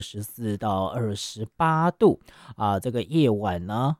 24到28度这个夜晚呢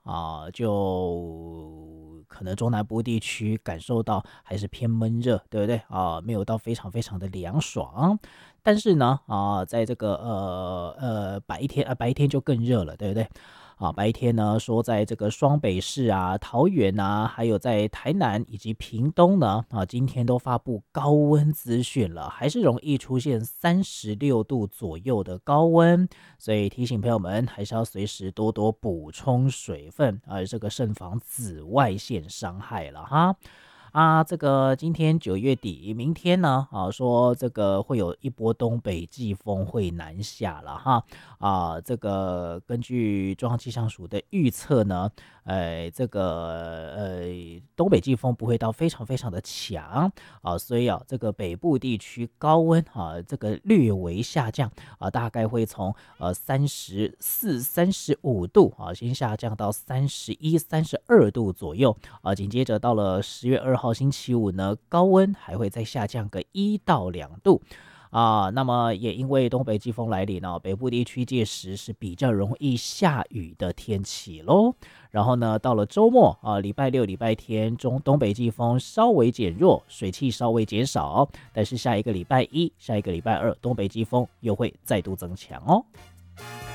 就可能中南部地区感受到还是偏闷热，对不对没有到非常非常的凉爽。但是呢在这个白天就更热了，对不对白天呢，说在这个双北市桃园还有在台南以及屏东呢，今天都发布高温资讯了，还是容易出现36度左右的高温，所以提醒朋友们还是要随时多多补充水分，这个慎防紫外线伤害了哈。这个今天9月底，明天呢，说这个会有一波东北季风会南下了哈，这个根据中央气象署的预测呢，这个东北季风不会到非常非常的强所以这个北部地区高温这个略微下降大概会从34、35度先下降到31、32度左右紧接着到了10月2号星期五呢，高温还会再下降个1到2度那么也因为东北季风来临北部地区届时是比较容易下雨的天气咯。然后呢，到了周末礼拜六、礼拜天东北季风稍微减弱，水汽稍微减少，但是下一个礼拜一、下一个礼拜二，东北季风又会再度增强哦。